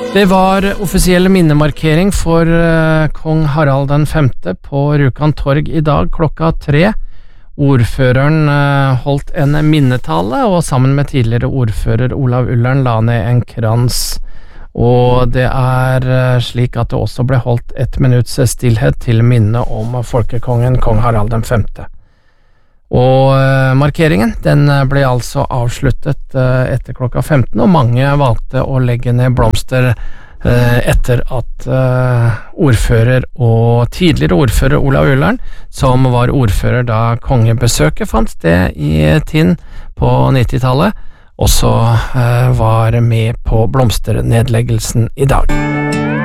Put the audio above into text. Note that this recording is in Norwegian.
Det var offisiell minnemarkering for kong Harald den 5. på Rjukan torg I dag klokka 3. Ordføreren holdt en minnetale, og sammen med tidligere ordfører Olav Ullern la ned en krans. Og det slik at det også ble holdt 1 minutts stillhet til minne om folkekongen kong Harald den 5. Og markeringen, den ble altså avsluttet etter klokka 15, og mange valgte å legge ned blomster etter at ordfører og tidligere ordfører Olav Ullern, som var ordfører da kongebesøket fant sted I Tinn på 90-tallet, også var med på blomsternedleggelsen I dag.